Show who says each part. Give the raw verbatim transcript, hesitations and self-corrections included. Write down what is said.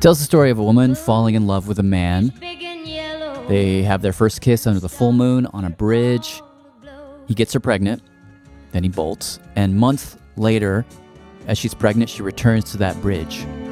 Speaker 1: Tells the story of a woman falling in love with a man. They have their first kiss under the full moon on a bridge. He gets her pregnant, then he bolts, and months later, as she's pregnant, she returns to that bridge.